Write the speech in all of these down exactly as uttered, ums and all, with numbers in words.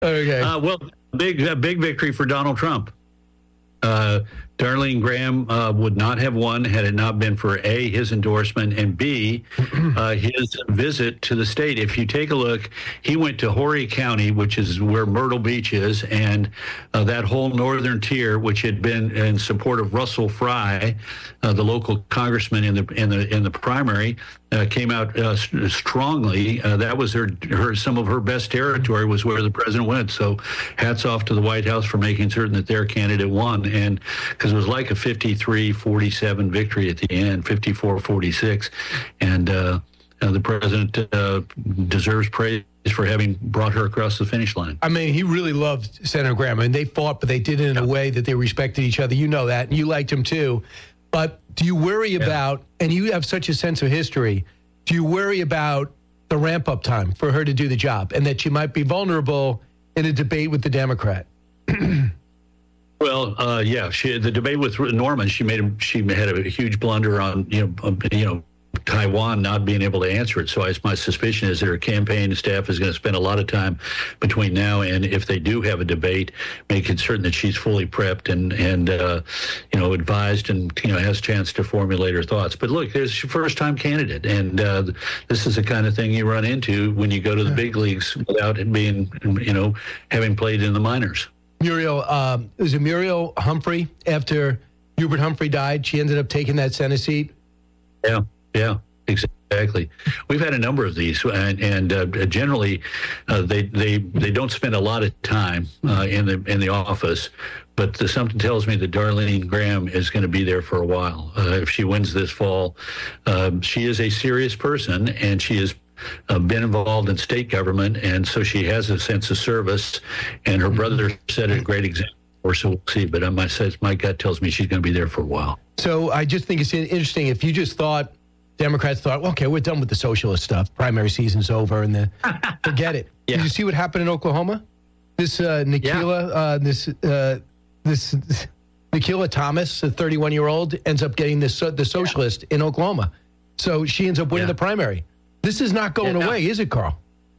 Okay. Uh, well, big uh, big victory for Donald Trump. Uh, Darlene Graham uh, would not have won had it not been for A, his endorsement, and B, uh, his visit to the state. If you take a look, he went to Horry County, which is where Myrtle Beach is, and uh, that whole northern tier, which had been in support of Russell Fry, uh, the local congressman in the in the in the primary, uh, came out uh, strongly. Uh, that was her her some of her best territory was where the president went. So, hats off to the White House for making certain that their candidate won, and because it was like a fifty-three forty-seven victory at the end, fifty-four forty-six. And uh, uh, the president uh, deserves praise for having brought her across the finish line. I mean, he really loved Senator Graham. I mean, they fought, but they did it in a way that they respected each other. You know that, and you liked him too. But do you worry yeah. about, and you have such a sense of history, do you worry about the ramp-up time for her to do the job and that she might be vulnerable in a debate with the Democrat? Well, uh, yeah, she, the debate with Norman, she made a, she had a huge blunder on you know um, you know Taiwan not being able to answer it. So I, my suspicion is that her campaign staff is going to spend a lot of time between now and if they do have a debate, making certain that she's fully prepped and and uh, you know advised and you know has a chance to formulate her thoughts. But look, there's your first time candidate, and uh, this is the kind of thing you run into when you go to the big leagues without it being you know having played in the minors. Muriel, um, was it Muriel Humphrey after Hubert Humphrey died? She ended up taking that Senate seat. Yeah, yeah, exactly. We've had a number of these, and, and uh, generally, uh, they they they don't spend a lot of time uh, in the in the office. But the, something tells me that Darlene Graham is going to be there for a while. Uh, if she wins this fall, uh, she is a serious person, and she is. Uh, been involved in state government, and so she has a sense of service. And her brother set a great example, or so we'll see. But my sense, my gut tells me she's going to be there for a while. So I just think it's interesting if you just thought Democrats thought, well, okay, we're done with the socialist stuff. Primary season's over, and the, forget it. Yeah. Did you see what happened in Oklahoma? This uh, Nikila, yeah. uh, this uh, this Nikila Thomas, a thirty-one-year-old, ends up getting this the socialist yeah. in Oklahoma. So she ends up winning yeah. the primary. This is not going yeah, no. away, is it, Carl?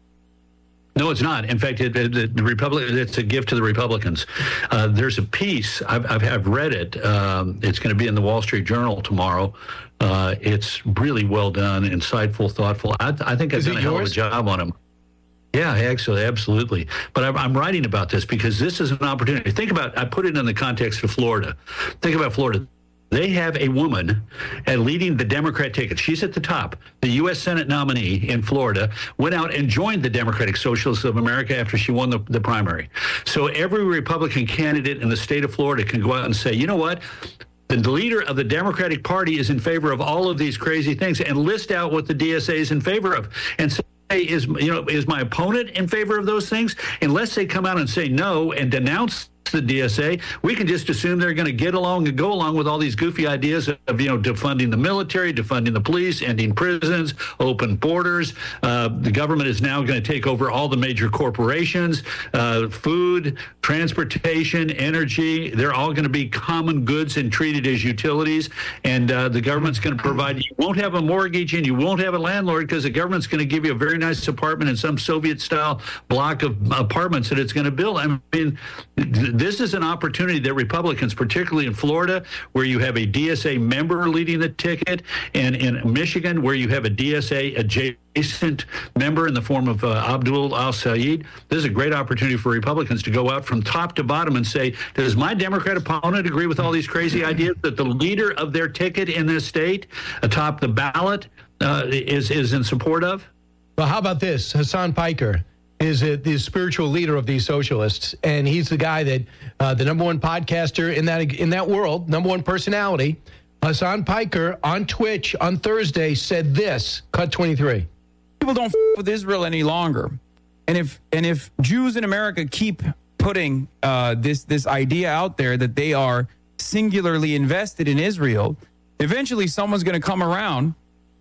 No, it's not. In fact, it, it, the Republic, it's a gift to the Republicans. Uh, there's a piece, I've, I've, I've read it. Um, it's going to be in the Wall Street Journal tomorrow. Uh, it's really well done, insightful, thoughtful. I, I think I've is done a hell yours? of a job on them. Yeah, actually, absolutely. But I'm, I'm writing about this because this is an opportunity. Think about, I put it in the context of Florida. Think about Florida. They have a woman uh, leading the Democrat ticket. She's at the top. The U S Senate nominee in Florida went out and joined the Democratic Socialists of America after she won the, the primary. So every Republican candidate in the state of Florida can go out and say, you know what? The leader of the Democratic Party is in favor of all of these crazy things, and list out what the D S A is in favor of. And say, is, you know, is my opponent in favor of those things? Unless they come out and say no and denounce the D S A, we can just assume they're going to get along and go along with all these goofy ideas of, you know, defunding the military, defunding the police, ending prisons, open borders. Uh, the government is now going to take over all the major corporations, uh, food, transportation, energy. They're all going to be common goods and treated as utilities. And uh, the government's going to provide, you won't have a mortgage and you won't have a landlord because the government's going to give you a very nice apartment in some Soviet-style block of apartments that it's going to build. I mean, this is an opportunity that Republicans, particularly in Florida, where you have a D S A member leading the ticket, and in Michigan, where you have a D S A adjacent member in the form of uh, Abdul al-Sayed, this is a great opportunity for Republicans to go out from top to bottom and say, does my Democrat opponent agree with all these crazy ideas that the leader of their ticket in this state, atop the ballot, uh, is, is in support of? Well, how about this? Hassan Piker is a, the spiritual leader of these socialists, and he's the guy that uh, the number one podcaster in that in that world, number one personality. Hassan Piker on Twitch on Thursday said this. Cut twenty-three. People don't f- with Israel any longer, and if and if Jews in America keep putting uh, this this idea out there that they are singularly invested in Israel, eventually someone's going to come around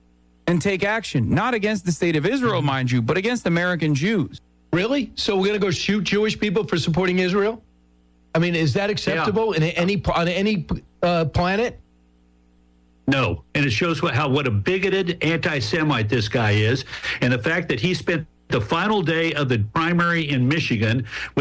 and take action, not against the state of Israel, mind you, but against American Jews. Really? So we're going to go shoot Jewish people for supporting Israel? I mean, is that acceptable yeah. in any on any uh, planet? No, and it shows what, how what a bigoted anti-Semite this guy is, and the fact that he spent the final day of the primary in Michigan.